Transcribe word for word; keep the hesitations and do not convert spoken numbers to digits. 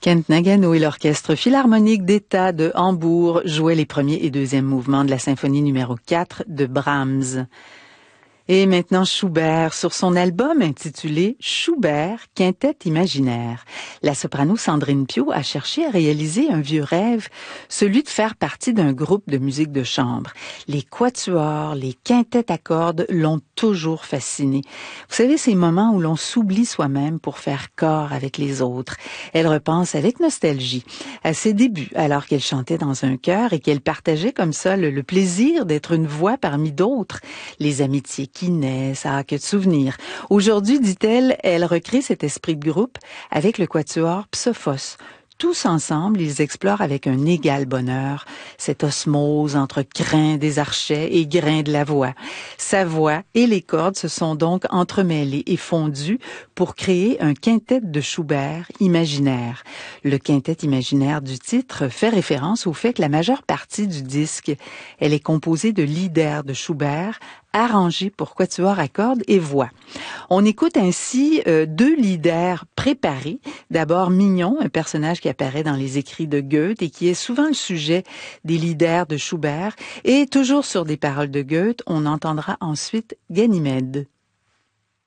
Kent Nagano et l'Orchestre philharmonique d'État de Hambourg jouaient les premiers et deuxièmes mouvements de la symphonie numéro quatre de Brahms. Et maintenant Schubert, sur son album intitulé Schubert, quintette imaginaire. La soprano Sandrine Piau a cherché à réaliser un vieux rêve, celui de faire partie d'un groupe de musique de chambre. Les quatuors, les quintettes à cordes l'ont toujours fascinée. Vous savez, ces moments où l'on s'oublie soi-même pour faire corps avec les autres. Elle repense avec nostalgie à ses débuts, alors qu'elle chantait dans un chœur et qu'elle partageait comme ça le, le plaisir d'être une voix parmi d'autres. Les amitiés qui naissent, ah, que de souvenirs. Aujourd'hui, dit-elle, elle recrée cet esprit de groupe avec le quatuor Psophos. Tous ensemble, ils explorent avec un égal bonheur cette osmose entre grains des archets et grains de la voix. Sa voix et les cordes se sont donc entremêlées et fondues pour créer un quintet de Schubert imaginaire. Le quintet imaginaire du titre fait référence au fait que la majeure partie du disque, elle est composée de lieder de Schubert arrangés pour quatuor à cordes et voix. On écoute ainsi euh, deux lieder préparés. D'abord Mignon, un personnage qui apparaît dans les écrits de Goethe et qui est souvent le sujet des lieder de Schubert. Et toujours sur des paroles de Goethe, on entendra ensuite Ganymède.